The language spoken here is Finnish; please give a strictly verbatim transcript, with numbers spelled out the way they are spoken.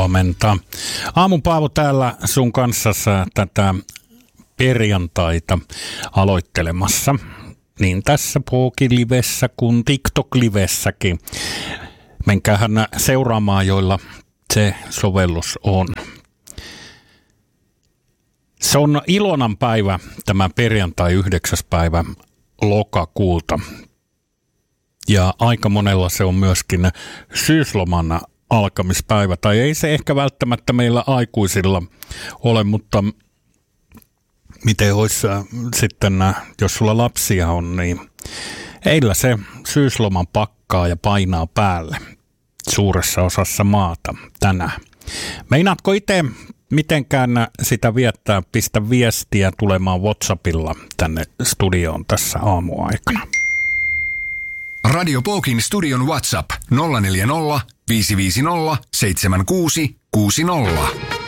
huomenta. Aamun Paavo täällä sun kanssasi tätä perjantaita aloittelemassa. Niin tässä Pooki-livessä kuin TikTok-livessäkin. Menkäähän seuraamaan, joilla se sovellus on. Se on ilonan päivä, tämä perjantai yhdeksäs päivä lokakuuta. Ja aika monella se on myöskin syysloman alkamispäivä. Tai ei se ehkä välttämättä meillä aikuisilla ole, mutta miten olisi sitten, jos sulla lapsia on, niin heillä se syysloman pakkaa ja painaa päälle suuressa osassa maata tänään. Meinaatko itse mitenkään sitä viettää, pistä viestiä tulemaan WhatsAppilla tänne studioon tässä aamuaikana? Radio Pookin studion WhatsApp nolla neljä nolla, viisi viisi nolla, seitsemän kuusi kuusi nolla.